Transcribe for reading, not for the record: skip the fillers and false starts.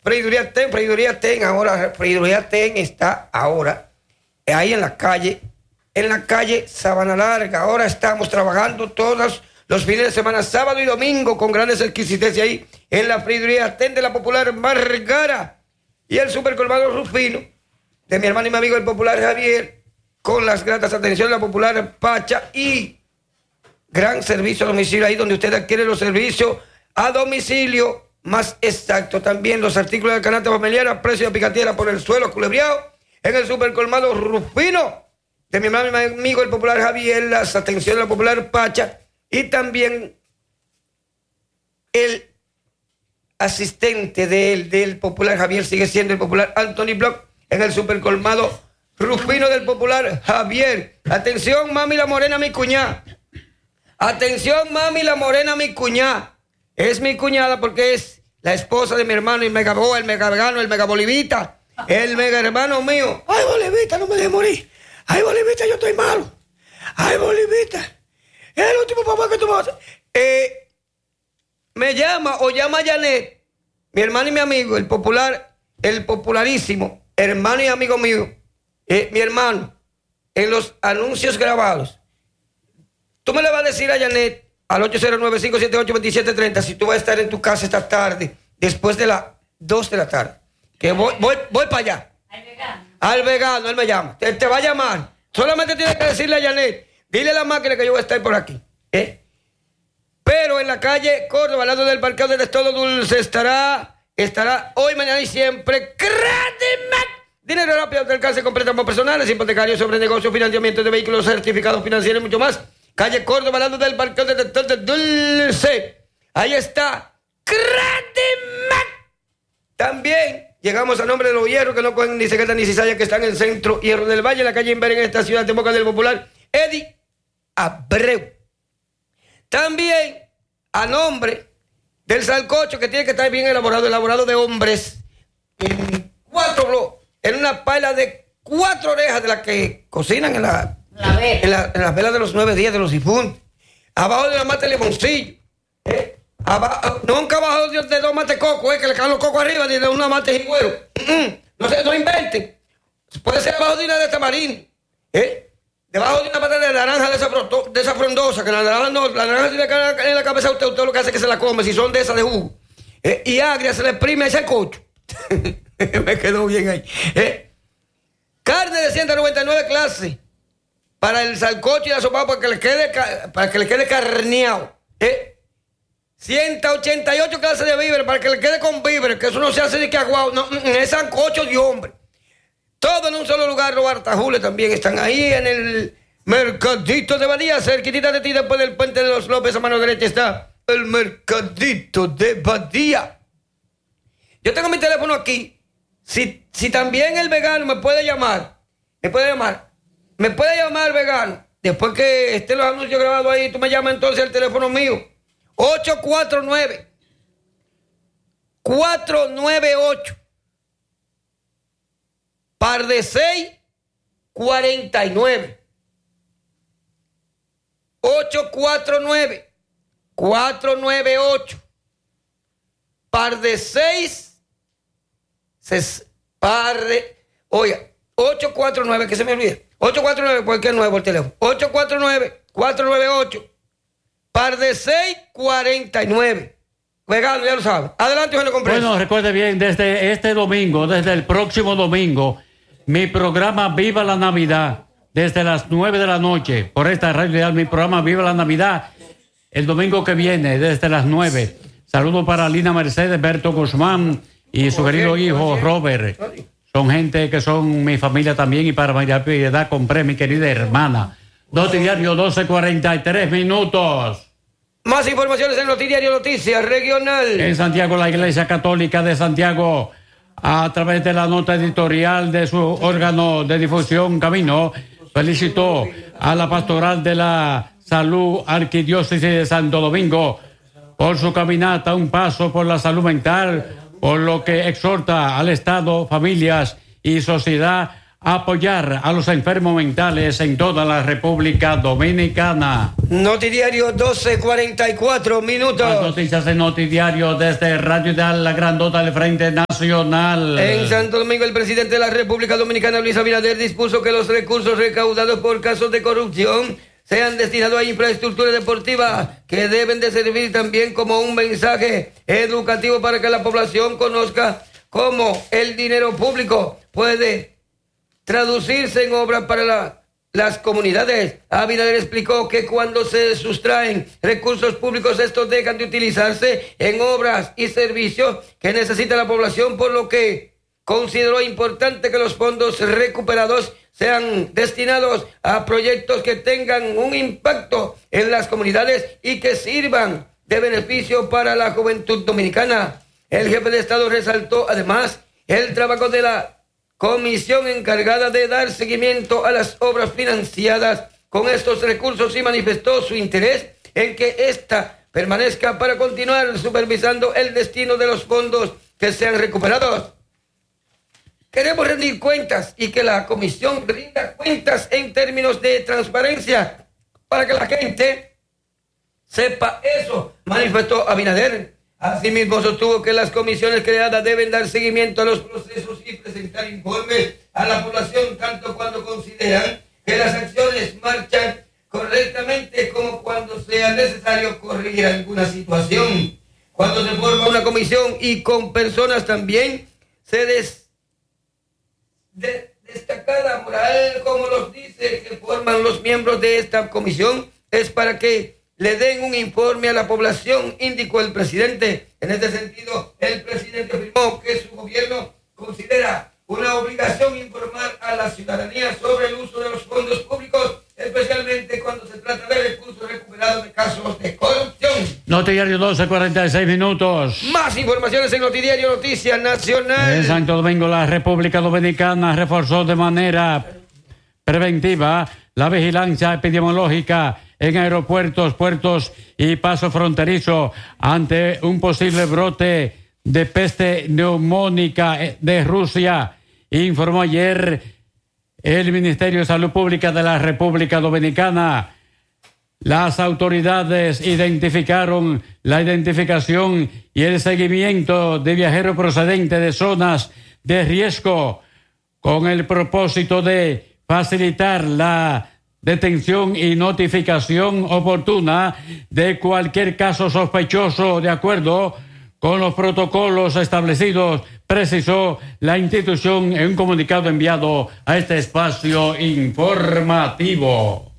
Freiduría Ten, ahora Freiduría Ten está ahora ahí en la calle Sabana Larga. Ahora estamos trabajando todos los fines de semana, sábado y domingo, con grandes exquisiteces ahí en la Freiduría Ten de la Popular Margara. Y el supercolmado Rufino, de mi hermano y mi amigo el Popular Javier, con las gratas atenciones de la Popular Pacha y gran servicio a domicilio, ahí donde usted adquiere los servicios a domicilio más exacto. También los artículos de canasta familiar a precio de picatiera por el suelo culebreado en el supercolmado Rufino, de mi hermano y mi amigo el Popular Javier, las atenciones de la Popular Pacha y también el asistente del Popular Javier sigue siendo el Popular Anthony Block en el supercolmado Rufino del Popular Javier. Atención, mami la morena, mi cuñada. Atención, mami la morena, mi cuñada. Es mi cuñada porque es la esposa de mi hermano, el mega vegano, el mega bolivita, el mega hermano mío. Ay, Bolivita, no me dejes morir. Ay, Bolivita, yo estoy malo. Ay, Bolivita, es el último papá que tú me vas a hacer. Me llama o llama a Janet, mi hermano y mi amigo, el popularísimo, hermano y amigo mío, mi hermano, en los anuncios grabados. Tú me le vas a decir a Janet al 809-578-2730 si tú vas a estar en tu casa esta tarde, después de las 2 de la tarde. Que voy para allá. Al vegano, él me llama. Él te va a llamar. Solamente tienes que decirle a Janet, dile a la máquina que yo voy a estar por aquí. Pero en la calle Córdoba, al lado del parqueo de Todo Dulce, estará hoy, mañana y siempre Credimac. Dinero rápido al alcance con préstamos personales, hipotecarios, sobre negocios, financiamiento de vehículos, certificados financieros y mucho más. Calle Córdoba, al lado del parqueo de Todo Dulce. Ahí está Credimac. También llegamos a nombre de los hierros que no cogen ni secreta ni cizalla, que están en el centro Hierro del Valle, en la calle Inver, en esta ciudad de Boca del Popular, Eddie Abreu. También a nombre del sancocho, que tiene que estar bien elaborado de hombres, en 4 bloques, en una pala de 4 orejas de las que cocinan en las velas de los 9 días de los difuntos, abajo de la mata de limoncillo, nunca abajo de 2 mates coco, que le caen los cocos arriba de una mate de jigüero. No inventen. Puede ser abajo de una de tamarindo, debajo de una pata de naranja de esa frondosa, que la naranja tiene en la cabeza, usted lo que hace es que se la come, si son de esas de jugo. Y agria, se le exprime ese cocho. Me quedó bien ahí. Carne de 199 clases para el salcocho y la sopa, para que le quede carneado. 188 clases de víveres para que le quede con víveres, que eso no se hace de que aguado, no, es sancocho de hombre. Todo en un solo lugar. Los Artajules también están ahí en el Mercadito de Badía, cerquitita de ti, después del Puente de los López, a mano derecha está el Mercadito de Badía. Yo tengo mi teléfono aquí. Si también el vegano me puede llamar, vegano, después que estén los anuncios grabados ahí, tú me llamas entonces al teléfono mío, 849-498 par de 6 49 849-498 par de 6 oiga, 849, que se me olvide, 849, porque es nuevo el teléfono, 849-498 par de 6 49. Vegano, ya lo sabe. Adelante, Eugenio Comprés. Bueno, recuerde bien, desde el próximo domingo, mi programa Viva la Navidad, desde las 9 de la noche, por esta radio, mi programa Viva la Navidad, el domingo que viene, desde las 9. Saludos para Lina Mercedes, Berto Guzmán y su querido hijo Robert. Son gente que son mi familia también, y para María Piedad Compré, mi querida hermana. Notidiario 12:43 minutos. Más informaciones en Notidiario Noticias Regional. En Santiago, la Iglesia Católica de Santiago, a través de la nota editorial de su órgano de difusión Camino, felicitó a la Pastoral de la Salud Arquidiócesis de Santo Domingo por su caminata Un Paso por la Salud Mental, por lo que exhorta al Estado, familias y sociedad apoyar a los enfermos mentales en toda la República Dominicana. Notidiario 12:44 minutos. Las noticias de Notidiario desde Radio Ideal, la grandota del Frente Nacional. En Santo Domingo, el presidente de la República Dominicana, Luis Abinader, dispuso que los recursos recaudados por casos de corrupción sean destinados a infraestructura deportiva, que deben de servir también como un mensaje educativo para que la población conozca cómo el dinero público puede traducirse en obras para las comunidades. Abinader explicó que cuando se sustraen recursos públicos, estos dejan de utilizarse en obras y servicios que necesita la población, por lo que consideró importante que los fondos recuperados sean destinados a proyectos que tengan un impacto en las comunidades y que sirvan de beneficio para la juventud dominicana. El jefe de Estado resaltó además el trabajo de la comisión encargada de dar seguimiento a las obras financiadas con estos recursos y manifestó su interés en que ésta permanezca para continuar supervisando el destino de los fondos que sean recuperados. Queremos rendir cuentas y que la comisión rinda cuentas en términos de transparencia para que la gente sepa eso, manifestó Abinader. Asimismo, sostuvo que las comisiones creadas deben dar seguimiento a los procesos y presentar informes a la población, tanto cuando consideran que las acciones marchan correctamente como cuando sea necesario corregir alguna situación. Cuando se forma una comisión y con personas también destacada moral, como los dice que forman los miembros de esta comisión, es para que le den un informe a la población, indicó el presidente. En este sentido, el presidente afirmó que su gobierno considera una obligación informar a la ciudadanía sobre el uso de los fondos públicos, especialmente cuando se trata de recursos recuperados de casos de corrupción. Notidiario 12:46 minutos. Más informaciones en Notidiario Noticias Nacional. En Santo Domingo, la República Dominicana reforzó de manera preventiva la vigilancia epidemiológica en aeropuertos, puertos y paso fronterizo ante un posible brote de peste neumónica de Rusia, informó ayer el Ministerio de Salud Pública de la República Dominicana. Las autoridades identificaron la identificación y el seguimiento de viajeros procedentes de zonas de riesgo con el propósito de facilitar la detención y notificación oportuna de cualquier caso sospechoso de acuerdo con los protocolos establecidos, precisó la institución en un comunicado enviado a este espacio informativo.